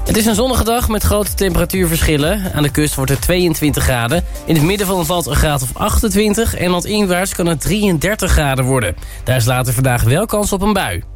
Het is een zonnige dag met grote temperatuurverschillen. Aan de kust wordt het 22 graden. In het midden van het land een graad of 28. En landinwaarts kan het 33 graden worden. Daar is later vandaag wel kans op een bui.